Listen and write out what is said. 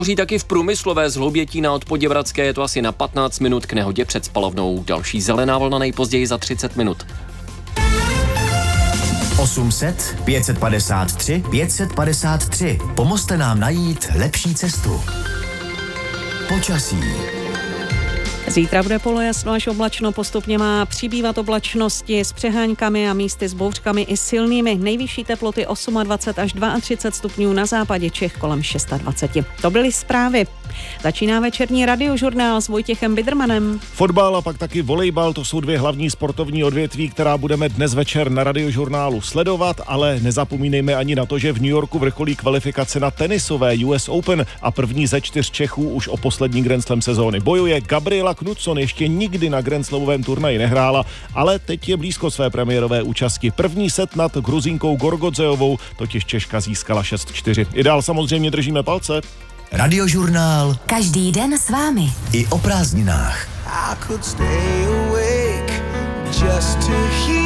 Taky v Průmyslové z Hloubětína od Poděbradské je to asi na 15 minut, k nehodě před spalovnou. Další zelená vlna nejpozději za 30 minut. 800 553 553. Pomozte nám najít lepší cestu. Počasí. Zítra bude polojasno až oblačno, postupně má přibývat oblačnosti s přeháňkami a místy s bouřkami i silnými. Nejvyšší teploty 28 až 32 stupňů, na západě Čech kolem 26. To byly zprávy. Začíná večerní radiožurnál s Vojtěchem Bidermanem. Fotbal a pak taky volejbal, to jsou dvě hlavní sportovní odvětví, která budeme dnes večer na radiožurnálu sledovat, ale nezapomínejme ani na to, že v New Yorku vrcholí kvalifikace na tenisové US Open a první ze 4 Čechů už o poslední Grand Slam sezóny bojuje. Gabriela Knutsson ještě nikdy na Grand Slamovém turnaji nehrála, ale teď je blízko své premiérové účasti. První set nad Gruzínkou Gorgodzeovou totiž Češka získala 6-4. I dál samozřejmě držíme palce. Radiožurnál. Každý den s vámi. I o prázdninách. I could stay awake just to hear